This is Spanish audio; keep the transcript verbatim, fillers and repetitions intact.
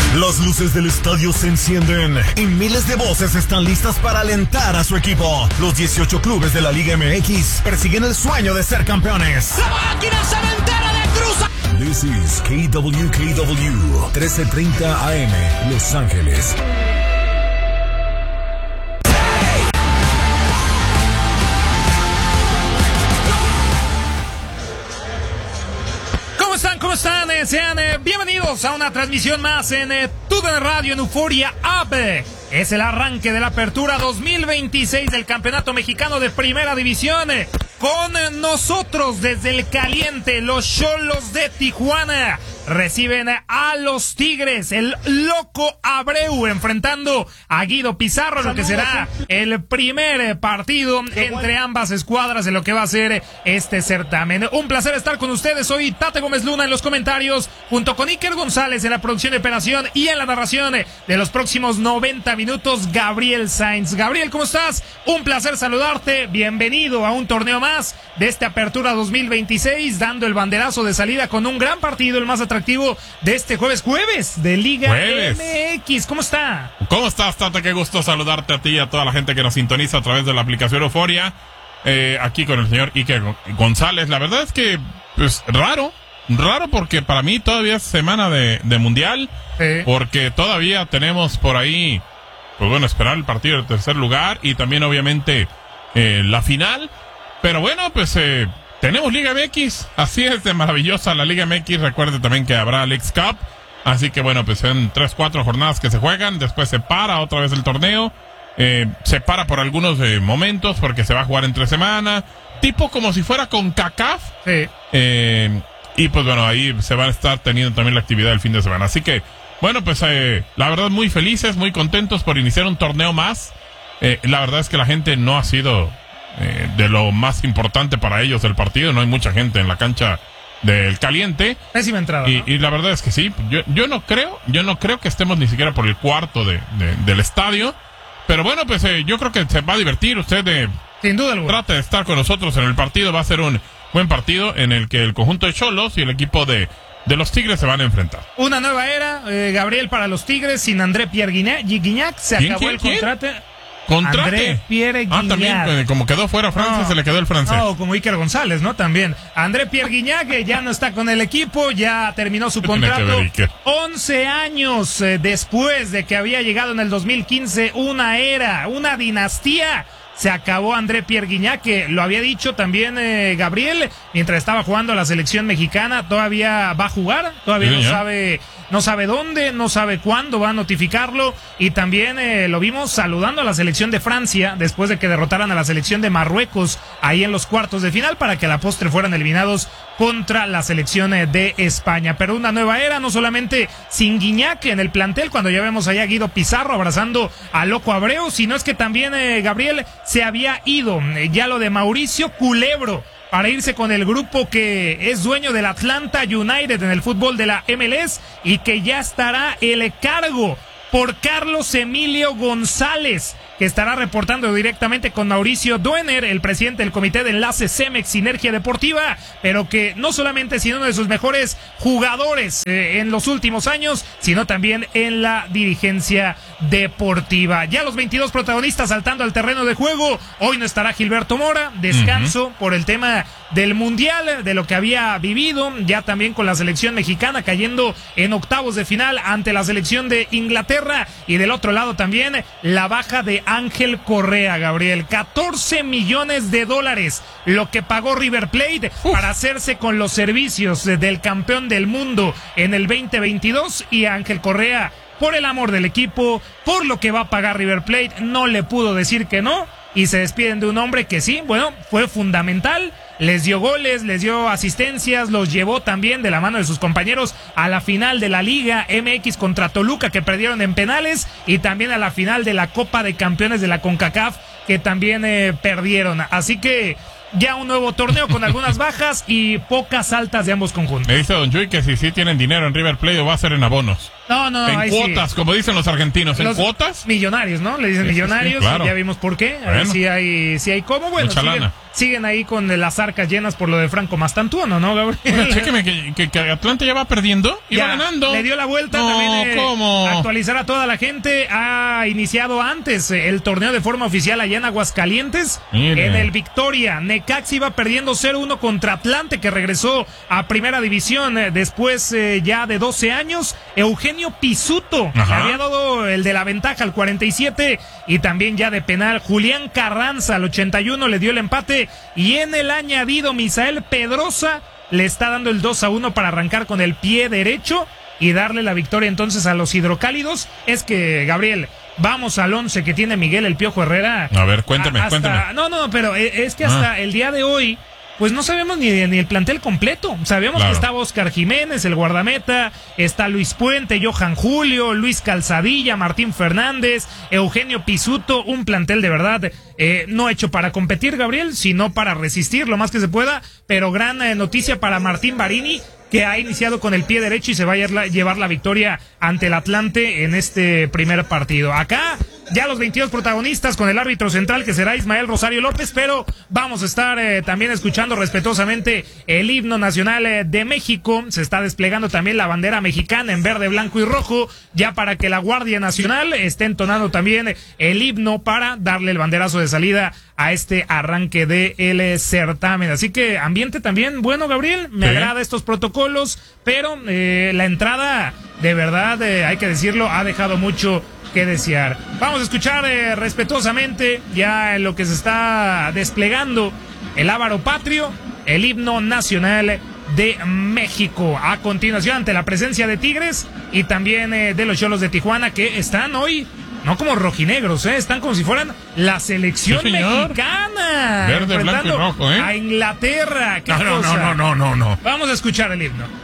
Las luces del estadio se encienden y miles de voces están listas para alentar a su equipo. Los dieciocho clubes de la Liga M X persiguen el sueño de ser campeones. ¡La máquina cementera de Cruz! This is K W K W, trece treinta A M, Los Ángeles. ¿Cómo están? ¿Cómo están? Eh, sean eh, bienvenidos a una transmisión más en eh, T U D N Radio en Euforia App. Es el arranque de la apertura dos mil veintiséis del Campeonato Mexicano de Primera División. Eh, con eh, nosotros desde el caliente, los Xolos de Tijuana reciben a los Tigres, el Loco Abreu enfrentando a Guido Pizarro, lo que será el primer partido entre ambas escuadras de lo que va a ser este certamen. Un placer estar con ustedes, soy Tate Gómez Luna en los comentarios, junto con Iker González en la producción de operación y en la narración de los próximos noventa minutos, Gabriel Sainz. Gabriel, ¿cómo estás? Un placer saludarte, bienvenido a un torneo más de esta apertura dos mil veintiséis, dando el banderazo de salida con un gran partido, el más atractivo de este jueves, jueves de Liga jueves. M X. ¿Cómo está? ¿Cómo estás, Tata? Qué gusto saludarte a ti y a toda la gente que nos sintoniza a través de la aplicación Euforia. Eh, aquí con el señor Iker González. La verdad es que, pues, raro. Raro porque para mí todavía es semana de, de Mundial. Sí. Porque todavía tenemos por ahí, pues bueno, esperar el partido del tercer lugar y también obviamente eh, la final. Pero bueno, pues eh, tenemos Liga M X, así es de maravillosa la Liga M X. Recuerde también que habrá Leagues Cup, así que bueno, pues son tres, cuatro jornadas que se juegan, después se para otra vez el torneo, eh, se para por algunos eh, momentos porque se va a jugar entre semana, tipo como si fuera con CONCACAF, sí. eh, y pues bueno, ahí se va a estar teniendo también la actividad del fin de semana, así que bueno, pues eh, la verdad muy felices, muy contentos por iniciar un torneo más. eh, la verdad es que la gente no ha sido Eh, de lo más importante para ellos del partido, no hay mucha gente en la cancha del caliente. Pésima entrada, y, ¿no? y la verdad es que sí, yo, yo no creo, yo no creo que estemos ni siquiera por el cuarto de, de, del estadio, pero bueno, pues eh, yo creo que se va a divertir. Usted eh, sin duda alguna trate de estar con nosotros en el partido, va a ser un buen partido en el que el conjunto de Xolos y el equipo de de los Tigres se van a enfrentar. Una nueva era, eh, Gabriel, para los Tigres sin André Pierre Guignac, se ¿Quién, acabó quién, el quién? contrato. ¿Contrate? André Pierre Guignac. Ah, también, como quedó fuera Francia, no, se le quedó el francés. No, como Iker González, ¿no? También. André Pierre Guignac ya no está con el equipo, ya terminó su contrato. Ver, once años eh, después de que había llegado en el dos mil quince una era, una dinastía. Se acabó André Pierre Guignac, que lo había dicho también eh, Gabriel, mientras estaba jugando a la selección mexicana, todavía va a jugar, todavía sí, no ya. sabe no sabe dónde, no sabe cuándo va a notificarlo, y también eh, lo vimos saludando a la selección de Francia, después de que derrotaran a la selección de Marruecos, ahí en los cuartos de final, para que a la postre fueran eliminados contra la selección de España. Pero una nueva era, no solamente sin Guignac en el plantel, cuando ya vemos allá a Guido Pizarro abrazando a Loco Abreu, sino es que también, eh, Gabriel, se había ido eh, ya lo de Mauricio Culebro para irse con el grupo que es dueño del Atlanta United en el fútbol de la M L S, y que ya estará el cargo por Carlos Emilio González, que estará reportando directamente con Mauricio Duener, el presidente del comité de enlace Cemex Sinergia Deportiva, pero que no solamente es uno de sus mejores jugadores eh, en los últimos años, sino también en la dirigencia deportiva. Ya los veintidós protagonistas saltando al terreno de juego. Hoy no estará Gilberto Mora, descanso uh-huh. por el tema del Mundial, de lo que había vivido, ya también con la selección mexicana cayendo en octavos de final ante la selección de Inglaterra, y del otro lado también la baja de Ángel Correa, Gabriel. catorce millones de dólares lo que pagó River Plate Uf. para hacerse con los servicios del campeón del mundo en el veinte veintidós, y Ángel Correa, por el amor del equipo, por lo que va a pagar River Plate, no le pudo decir que no, y se despiden de un hombre que sí, bueno, fue fundamental, les dio goles, les dio asistencias, los llevó también de la mano de sus compañeros a la final de la Liga M X contra Toluca, que perdieron en penales, y también a la final de la Copa de Campeones de la CONCACAF, que también eh, perdieron. Así que ya un nuevo torneo con algunas bajas y pocas altas de ambos conjuntos. Me dice Don Chuy que si sí tienen dinero en River Plate, o va a ser en abonos. No, no, En ahí cuotas, sí. como dicen los argentinos, ¿en Los cuotas? Millonarios, ¿no? Le dicen Sí, sí, sí, millonarios, claro. ya vimos por qué. A ver Bueno. si hay, si hay cómo. Bueno, Mucha siguen, lana. siguen ahí con las arcas llenas por lo de Franco Mastantuono, ¿no, Gabriel? Oye, chéqueme que, que, que Atlante ya va perdiendo, iba Ya, ganando. Le dio la vuelta, No, también eh, ¿cómo? actualizar a toda la gente. Ha iniciado antes eh, el torneo de forma oficial allá en Aguascalientes. Mire. En el Victoria, Necaxa iba perdiendo cero uno contra Atlante, que regresó a primera división eh, después eh, ya de doce años. Eugenio Pisuto le Ajá. había dado el de la ventaja al cuarenta y siete y también ya de penal. Julián Carranza al ochenta y uno le dio el empate y en el añadido Misael Pedrosa le está dando el dos a uno para arrancar con el pie derecho y darle la victoria entonces a los hidrocálidos. Es que, Gabriel, vamos al once que tiene Miguel El Piojo Herrera. A ver, cuénteme, A- hasta- cuénteme. No, no, pero es que hasta Ah. el día de hoy, pues no sabemos ni, ni el plantel completo. Sabemos Claro. que estaba Oscar Jiménez, el guardameta, está Luis Puente, Johan Julio, Luis Calzadilla, Martín Fernández, Eugenio Pisuto, un plantel de verdad eh, no hecho para competir, Gabriel, sino para resistir lo más que se pueda, pero gran eh, noticia para Martín Barini, que ha iniciado con el pie derecho y se va a llevar la, llevar la victoria ante el Atlante en este primer partido. Acá ya los veintidós protagonistas con el árbitro central que será Ismael Rosario López, pero vamos a estar eh, también escuchando respetuosamente el himno nacional eh, de México. Se está desplegando también la bandera mexicana en verde, blanco y rojo, ya para que la Guardia Nacional esté entonando también el himno para darle el banderazo de salida a este arranque de el certamen. Así que ambiente también bueno, Gabriel, me Sí. agrada estos protocolos, pero eh, la entrada, de verdad, eh, hay que decirlo, ha dejado mucho que desear. Vamos a escuchar eh, respetuosamente ya en lo que se está desplegando el Ávaro Patrio, el himno nacional de México. A continuación, ante la presencia de Tigres y también eh, de los Xolos de Tijuana, que están hoy no como rojinegros, ¿eh? Están como si fueran la selección Sí, señor. mexicana. Verde, blanco y enfrentando rojo, ¿eh? a Inglaterra. ¿Qué No, no, cosa? no, no, no, no, no. Vamos a escuchar el himno.